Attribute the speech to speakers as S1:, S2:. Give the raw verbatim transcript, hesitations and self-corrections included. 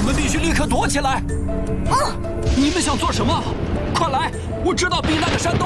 S1: 们必须立刻躲起来。
S2: 嗯，
S1: 你们想做什么？快来，我知道避难的山洞。